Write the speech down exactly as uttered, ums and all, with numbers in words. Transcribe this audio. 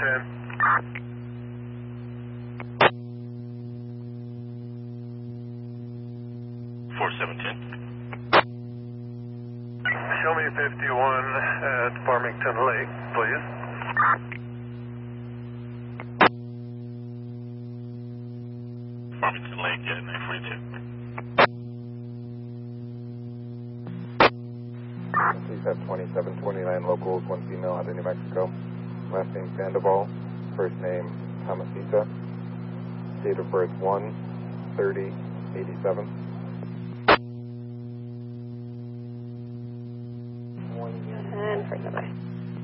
ten. four seven ten. Show me fifty-one at Farmington Lake, please. Farmington Lake, yeah, nine forty-two. Please have twenty-seven twenty-nine locals, one female out of New Mexico. Last name Sandoval, first name Tomasita. Date of birth one thirty eighty-seven.